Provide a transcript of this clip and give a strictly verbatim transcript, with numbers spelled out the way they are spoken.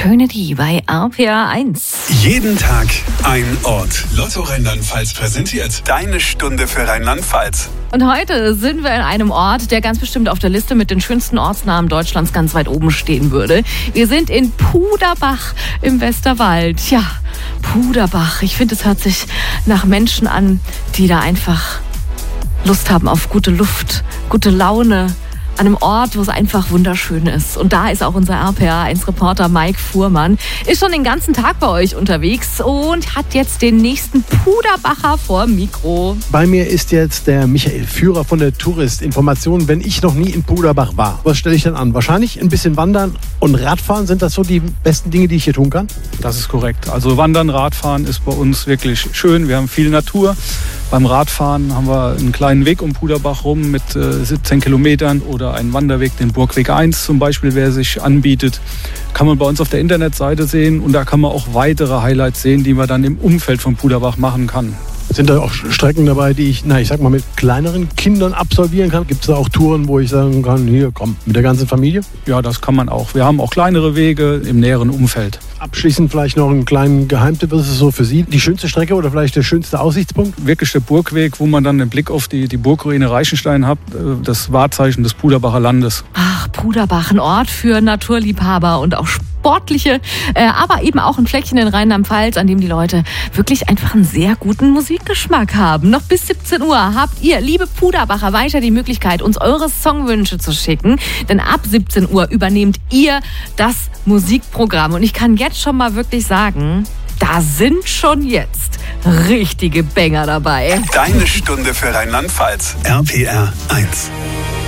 Schöne die bei R P R eins. Jeden Tag ein Ort. Lotto Rheinland-Pfalz präsentiert deine Stunde für Rheinland-Pfalz. Und heute sind wir in einem Ort, der ganz bestimmt auf der Liste mit den schönsten Ortsnamen Deutschlands ganz weit oben stehen würde. Wir sind in Puderbach im Westerwald. Ja, Puderbach. Ich finde, es hört sich nach Menschen an, die da einfach Lust haben auf gute Luft, gute Laune. An einem Ort, wo es einfach wunderschön ist. Und da ist auch unser R P R eins Reporter Mike Fuhrmann. Ist schon den ganzen Tag bei euch unterwegs und hat jetzt den nächsten Puderbacher vorm Mikro. Bei mir ist jetzt der Michael, Führer von der Tourist. Informationen, wenn ich noch nie in Puderbach war. Was stelle ich denn an? Wahrscheinlich ein bisschen Wandern und Radfahren. Sind das so die besten Dinge, die ich hier tun kann? Das ist korrekt. Also Wandern, Radfahren ist bei uns wirklich schön. Wir haben viel Natur. Beim Radfahren haben wir einen kleinen Weg um Puderbach rum mit äh, siebzehn Kilometern oder einen Wanderweg, den Burgweg eins zum Beispiel, wer sich anbietet. Kann man bei uns auf der Internetseite sehen und da kann man auch weitere Highlights sehen, die man dann im Umfeld von Puderbach machen kann. Sind da auch Strecken dabei, die ich, na, ich sag mal, mit kleineren Kindern absolvieren kann? Gibt es da auch Touren, wo ich sagen kann, hier, komm, mit der ganzen Familie? Ja, das kann man auch. Wir haben auch kleinere Wege im näheren Umfeld. Abschließend vielleicht noch einen kleinen Geheimtipp. Was ist so für Sie die schönste Strecke oder vielleicht der schönste Aussichtspunkt? Wirklich der Burgweg, wo man dann den Blick auf die, die Burgruine Reichenstein hat, das Wahrzeichen des Puderbacher Landes. Ach, Puderbach, ein Ort für Naturliebhaber und auch Sportliche, äh, aber eben auch ein Fleckchen in Rheinland-Pfalz, an dem die Leute wirklich einfach einen sehr guten Musikgeschmack haben. Noch bis siebzehn Uhr habt ihr, liebe Puderbacher, weiter die Möglichkeit, uns eure Songwünsche zu schicken. Denn ab siebzehn Uhr übernehmt ihr das Musikprogramm. Und ich kann jetzt schon mal wirklich sagen, da sind schon jetzt richtige Banger dabei. Deine Stunde für Rheinland-Pfalz. R P R eins.